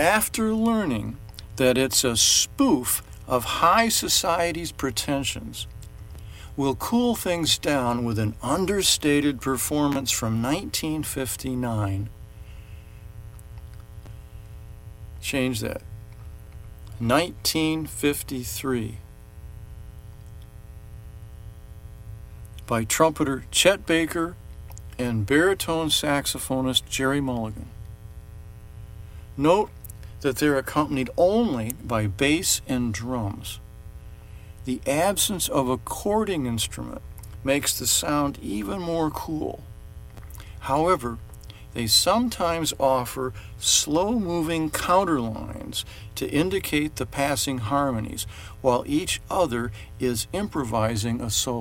after learning that it's a spoof of high society's pretensions, will cool things down with an understated performance from 1959. Change that. 1953. By trumpeter Chet Baker and baritone saxophonist Jerry Mulligan. Note that they're accompanied only by bass and drums. The absence of a chording instrument makes the sound even more cool. However, they sometimes offer slow-moving counterlines to indicate the passing harmonies, while each other is improvising a solo.